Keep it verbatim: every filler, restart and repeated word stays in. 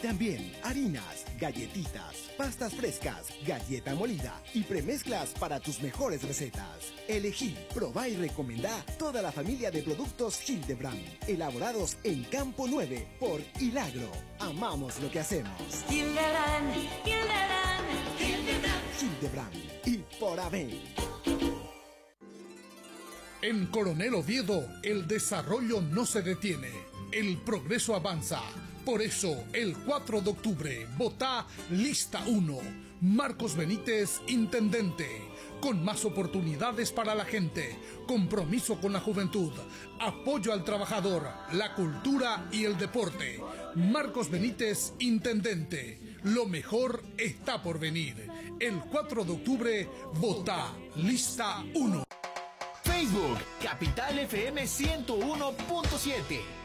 también harinas, galletitas, pastas frescas, galleta molida y premezclas para tus mejores recetas. Elegí, probá y recomendá toda la familia de productos Hildebrand, elaborados en Campo nueve por Hilagro. Amamos lo que hacemos. Hildebrand, Hildebrand, Hildebrand. Hildebrand y por Abel. En Coronel Oviedo, el desarrollo no se detiene, el progreso avanza. Por eso, el cuatro de octubre, votá Lista uno. Marcos Benítez, Intendente. Con más oportunidades para la gente, compromiso con la juventud, apoyo al trabajador, la cultura y el deporte. Marcos Benítez, Intendente. Lo mejor está por venir. El cuatro de octubre, votá Lista uno. Facebook, Capital F M ciento uno punto siete.